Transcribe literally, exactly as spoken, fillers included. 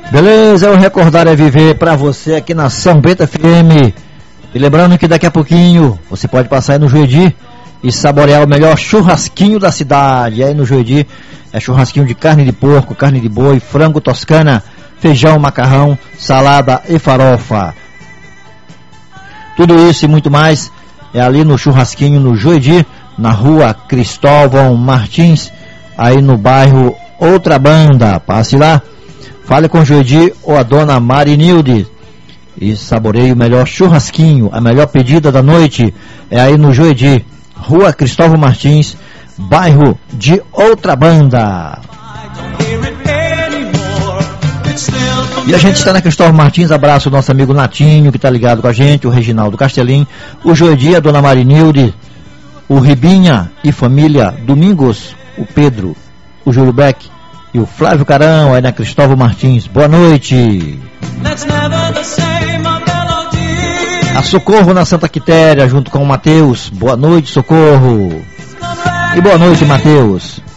Beleza, é o Recordar é Viver pra você aqui na São Bento F M. E lembrando que daqui a pouquinho você pode passar aí no Juedi e saborear o melhor churrasquinho da cidade. Aí no Juedi é churrasquinho de carne de porco, carne de boi, frango toscana, feijão, macarrão, salada e farofa. Tudo isso e muito mais é ali no churrasquinho no Juedi, na rua Cristóvão Martins, aí no bairro Outra Banda. Passe lá, fale com o Juedi ou a dona Marinilde e saboreie o melhor churrasquinho. A melhor pedida da noite é aí no Juedi, rua Cristóvão Martins, bairro de Outra Banda. E a gente está na Cristóvão Martins. Abraço o nosso amigo Natinho, que está ligado com a gente, o Reginaldo Castelim, o Juedi, a dona Marinilde, o Ribinha e família Domingos, o Pedro, o Júlio Beck e o Flávio Carão, aí na Cristóvão Martins. Boa noite. A Socorro na Santa Quitéria, junto com o Matheus. Boa noite, Socorro. E boa noite, Matheus.